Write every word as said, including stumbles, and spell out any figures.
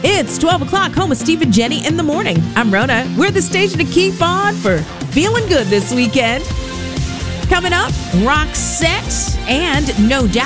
It's twelve o'clock, home with Steve and Jenny in the morning. I'm Rona. We're the station to keep on for feeling good this weekend. Coming up, Roxette and No Doubt.